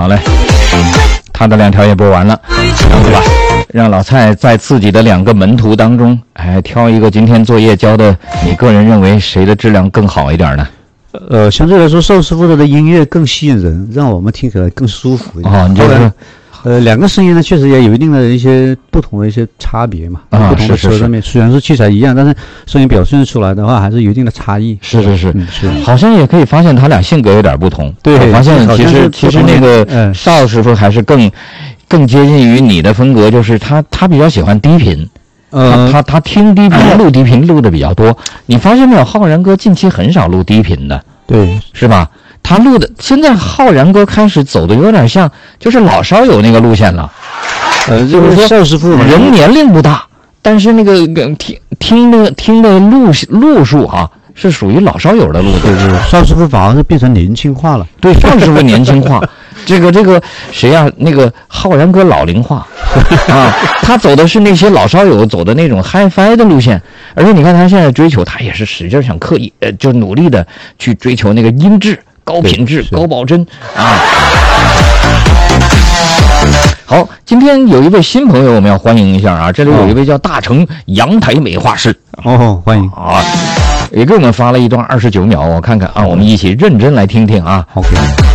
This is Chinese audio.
好嘞，他的2条也播完了，这样子吧，让老蔡在自己的2个门徒当中，挑一个今天作业交的，你个人认为谁的质量更好一点呢？ 相对来说，邵师傅的音乐更吸引人，让我们听起来更舒服。 哦，你就是 2个声音呢，确实也有一定的一些不同的一些差别嘛。不同的车上面虽然是器材一样，但是声音表现出来的话，还是有一定的差异。 是， 是。 好像也可以发现他俩性格有点不同。 对， 我发现其实那个邵师傅还是更接近于你的风格，就是他比较喜欢低频。他听低频录低频录的比较多，你发现没有？浩然哥近期很少录低频的， 对， 是吧？他录的现在浩然哥开始走的有点像，就是老烧友那个路线了。 就是说邵师傅人年龄不大，但是那个听的路数啊，是属于老烧友的路数。 对，邵师傅反而是变成年轻化了。 对，邵师傅年轻化。这个谁呀？那个浩然哥老龄化啊，他走的是那些老烧友走的那种 HiFi 的路线，而且你看他现在追求，他也是使劲想刻意就努力的去追求那个音质、高品质、高保真啊。好，今天有一位新朋友，我们要欢迎一下啊！这里有一位叫大成阳台美化师欢迎啊，也给我们发了一段29秒，我看看啊，我们一起认真来听听啊。 OK。